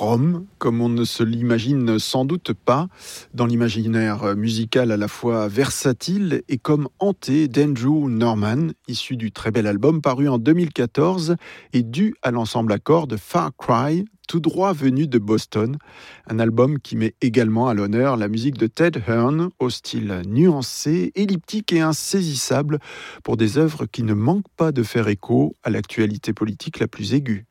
Rome, comme on ne se l'imagine sans doute pas, dans l'imaginaire musical à la fois versatile et comme hanté d'Andrew Norman, issu du très bel album paru en 2014 et dû à l'ensemble à cordes Far Cry, tout droit venu de Boston. Un album qui met également à l'honneur la musique de Ted Hearn, au style nuancé, elliptique et insaisissable, pour des œuvres qui ne manquent pas de faire écho à l'actualité politique la plus aiguë.